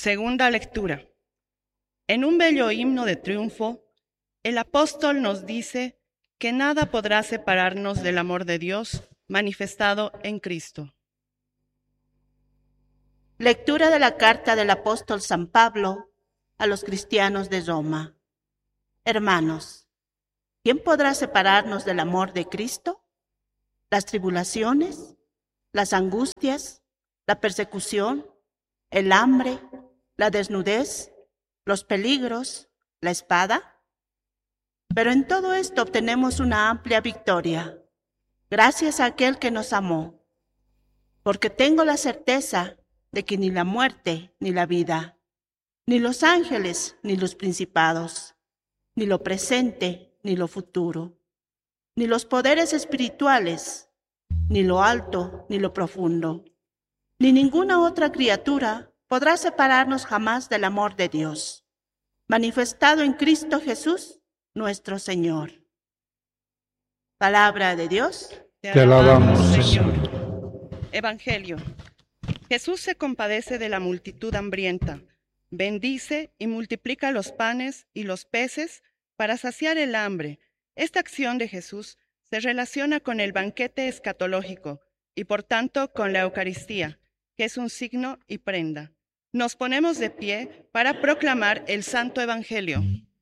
Segunda lectura. En un bello himno de triunfo, el apóstol nos dice que nada podrá separarnos del amor de Dios manifestado en Cristo. Lectura de la carta del apóstol San Pablo a los cristianos de Roma. Hermanos, ¿quién podrá separarnos del amor de Cristo? ¿Las tribulaciones, las angustias, la persecución, el hambre, la desnudez, los peligros, la espada? Pero en todo esto obtenemos una amplia victoria, gracias a aquel que nos amó, porque tengo la certeza de que ni la muerte ni la vida, ni los ángeles ni los principados, ni lo presente ni lo futuro, ni los poderes espirituales, ni lo alto ni lo profundo, ni ninguna otra criatura podrá separarnos jamás del amor de Dios, manifestado en Cristo Jesús, nuestro Señor. Palabra de Dios. Te alabamos, Señor. Evangelio. Jesús se compadece de la multitud hambrienta, bendice y multiplica los panes y los peces para saciar el hambre. Esta acción de Jesús se relaciona con el banquete escatológico y por tanto con la Eucaristía, que es un signo y prenda. Nos ponemos de pie para proclamar el Santo Evangelio.